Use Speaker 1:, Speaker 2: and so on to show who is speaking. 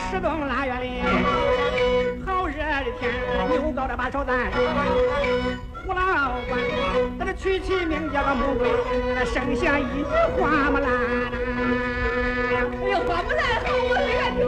Speaker 1: 石洞腊月里，好热的天，牛高的把手赞。胡老官，他这娶妻名叫个穆桂，生下一子花木兰。